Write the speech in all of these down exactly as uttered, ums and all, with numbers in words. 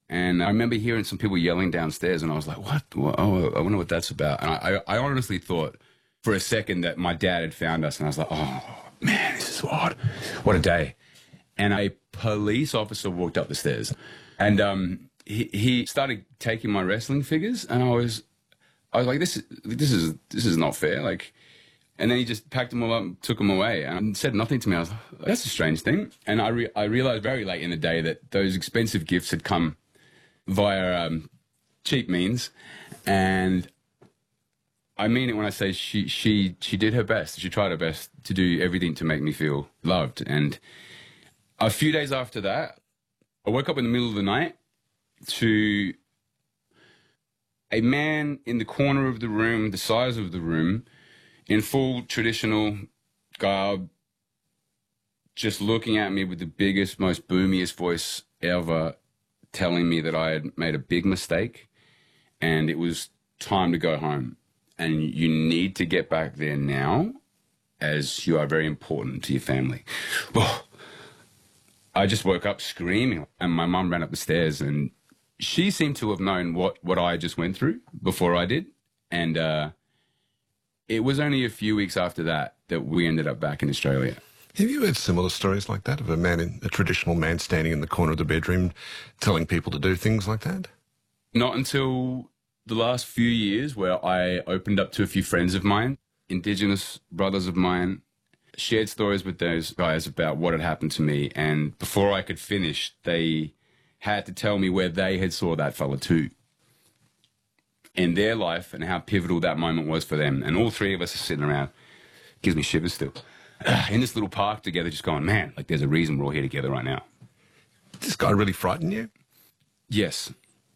And I remember hearing some people yelling downstairs, and I was like, what? What? Oh, I wonder what that's about. And I, I, I honestly thought for a second that my dad had found us, and I was like, oh, man, this is odd. What a day. And a police officer walked up the stairs, and um, he, he started taking my wrestling figures, and I was, I was like, this is, this is, this is not fair. Like, and then he just packed them all up and took them away and said nothing to me. I was like, that's a strange thing. And I, re I realized very late in the day that those expensive gifts had come via um, cheap means, and I mean it when I say she she she did her best. She tried her best to do everything to make me feel loved. And a few days after that, I woke up in the middle of the night to a man in the corner of the room, the size of the room, in full traditional garb, just looking at me with the biggest, most boomiest voice ever, telling me that I had made a big mistake and it was time to go home. And you need to get back there now, as you are very important to your family. Well, I just woke up screaming, and my mum ran up the stairs, and she seemed to have known what, what I just went through before I did. And uh, it was only a few weeks after that that we ended up back in Australia. Have you heard similar stories like that, of a man, in, a traditional man standing in the corner of the bedroom telling people to do things like that? Not until the last few years, where I opened up to a few friends of mine, Indigenous brothers of mine, shared stories with those guys about what had happened to me. And before I could finish, they had to tell me where they had saw that fella too, in their life, and how pivotal that moment was for them. And all three of us are sitting around, gives me shivers still, in this little park together, just going, man, like there's a reason we're all here together right now. Did this guy really frighten you? Yes.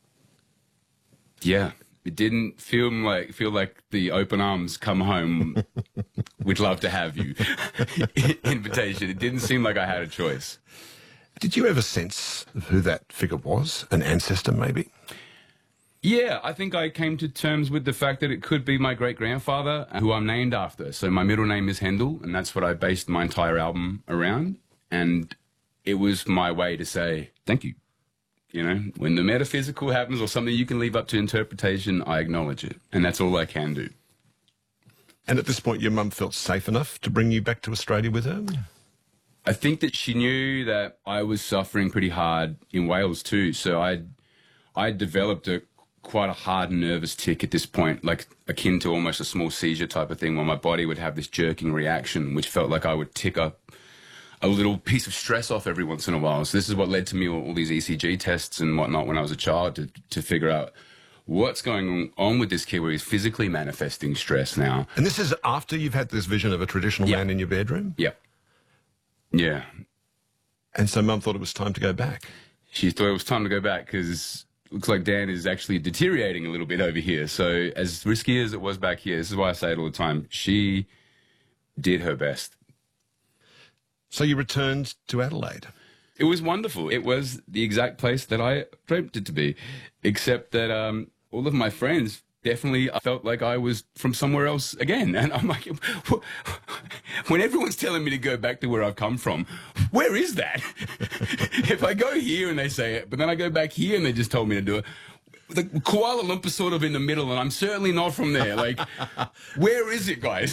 Yeah. It didn't feel like feel like the open arms come home, we'd love to have you invitation. It didn't seem like I had a choice. Did you ever sense of who that figure was? An ancestor, maybe? Yeah, I think I came to terms with the fact that it could be my great-grandfather, who I'm named after. So my middle name is Hendel, and that's what I based my entire album around. And it was my way to say, thank you. You know, when the metaphysical happens or something you can leave up to interpretation, I acknowledge it. And that's all I can do. And at this point, your mum felt safe enough to bring you back to Australia with her? I think that she knew that I was suffering pretty hard in Wales too. So I I developed a quite a hard nervous tick at this point, like akin to almost a small seizure type of thing, where my body would have this jerking reaction, which felt like I would tick up a little piece of stress off every once in a while. So this is what led to me all, all these E C G tests and whatnot when I was a child, to, to figure out what's going on with this kid, where he's physically manifesting stress now. And this is after you've had this vision of a traditional Yep. man in your bedroom? Yep. Yeah. And so mum thought it was time to go back? She thought it was time to go back because looks like Dan is actually deteriorating a little bit over here. So as risky as it was back here, this is why I say it all the time, she did her best. So you returned to Adelaide? It was wonderful. It was the exact place that I dreamt it to be, except that um, all of my friends definitely felt like I was from somewhere else again. And I'm like, when everyone's telling me to go back to where I've come from, where is that? If I go here and they say it, but then I go back here and they just told me to do it, the Kuala Lumpur sort of in the middle, and I'm certainly not from there. Like, where is it, guys?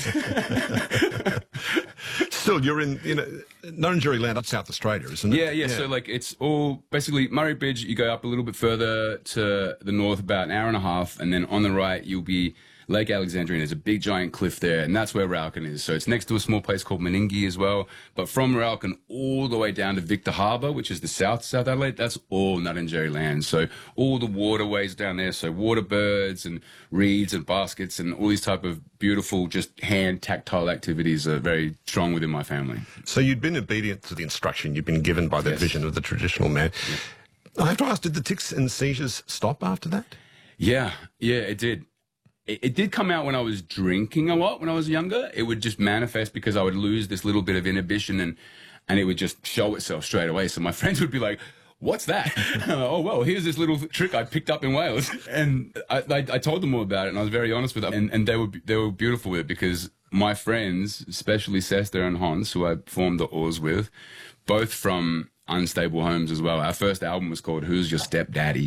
Still, you're in, you know, Nurrinjeri land up South Australia, isn't it? Yeah, yeah, yeah. So, like, it's all basically Murray Bridge. You go up a little bit further to the north, about an hour and a half, and then on the right, you'll be Lake Alexandria, and there's a big giant cliff there, and that's where Rauken is. So it's next to a small place called Meningie as well. But from Rauken all the way down to Victor Harbour, which is the south, South Adelaide, that's all Nurrinjeri land. So all the waterways down there, so water birds and reeds and baskets and all these type of beautiful, just hand tactile activities are very strong within my family. So you'd been obedient to the instruction you'd been given by the Yes. vision of the traditional man. Yeah. I have to ask, did the tics and seizures stop after that? Yeah, yeah, it did. It, it did come out when I was drinking a lot when I was younger. It would just manifest because I would lose this little bit of inhibition, and, and it would just show itself straight away. So my friends would be like, what's that? Oh, well, here's this little trick I picked up in Wales. And I, I, I told them all about it, and I was very honest with them. And, and they were they were beautiful with it, because my friends, especially Sester and Hans, who I formed the Oars with, both from unstable homes as well. Our first album was called Who's Your Stepdaddy?